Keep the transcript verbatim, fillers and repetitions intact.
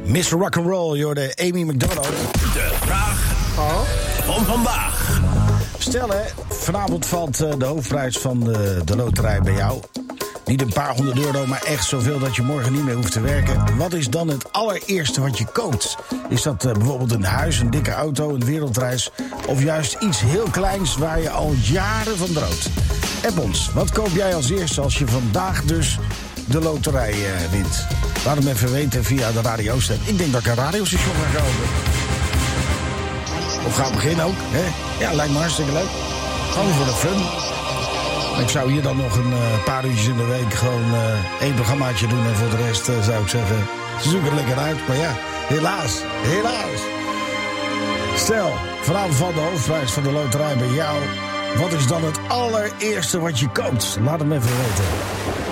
mister Rock'n'Roll, joh, de Amy McDonald. De vraag Oh. van vandaag. Stel hè, vanavond valt uh, de hoofdprijs van de, de loterij bij jou. Niet een paar honderd euro, maar echt zoveel dat je morgen niet meer hoeft te werken. Wat is dan het allereerste wat je koopt? Is dat uh, bijvoorbeeld een huis, een dikke auto, een wereldreis... of juist iets heel kleins waar je al jaren van droomt? App ons, wat koop jij als eerste als je vandaag dus de loterij uh, wint? Laat hem even weten via de radiostem. Ik denk dat ik een radiostation ga kopen. Of gaan we beginnen ook, hè? Ja, lijkt me hartstikke leuk. Gewoon voor de fun. Ik zou hier dan nog een uh, paar uurtjes in de week gewoon uh, één programmaatje doen. En voor de rest uh, zou ik zeggen, zoek er lekker uit. Maar ja, helaas, helaas. Stel, vanavond valt de hoofdprijs van de loterij bij jou. Wat is dan het allereerste wat je koopt? Laat hem even weten.